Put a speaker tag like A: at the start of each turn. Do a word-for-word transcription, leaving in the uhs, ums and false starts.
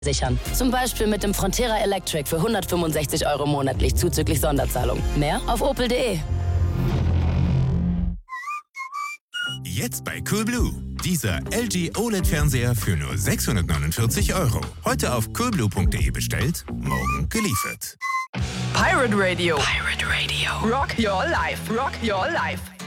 A: sichern. Zum Beispiel mit dem Frontera Electric für hundertfünfundsechzig Euro monatlich zuzüglich Sonderzahlung. Mehr auf opel punkt de.
B: Jetzt bei Coolblue. Dieser L G O L E D-Fernseher für nur sechshundertneunundvierzig Euro. Heute auf coolblue punkt de bestellt, morgen geliefert.
C: Pirate Radio.
D: Pirate Radio.
C: Rock your life. Rock your life.